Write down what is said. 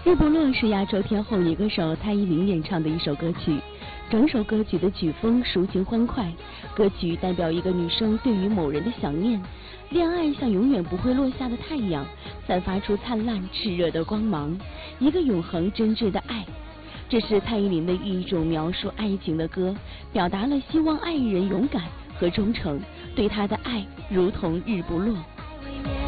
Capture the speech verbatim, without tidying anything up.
日不落是亚洲天后女歌手蔡依林演唱的一首歌曲，整首歌曲的曲风抒情欢快，歌曲代表一个女生对于某人的想念，恋爱像永远不会落下的太阳，散发出灿烂炽热的光芒，一个永恒真挚的爱。这是蔡依林的一种描述爱情的歌，表达了希望爱人勇敢和忠诚，对她的爱如同日不落。